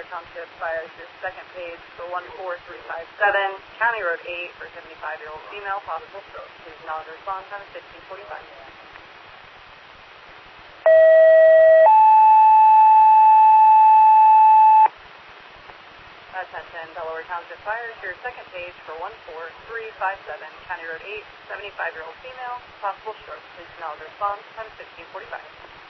Delaware Township fires your second page for 14357, County Road 8 for 75-year-old female, possible stroke. Please acknowledge response time is 1545. Attention, Delaware Township fires your second page for 14357, County Road 8, 75-year-old female, possible stroke. Please acknowledge response time is 1545.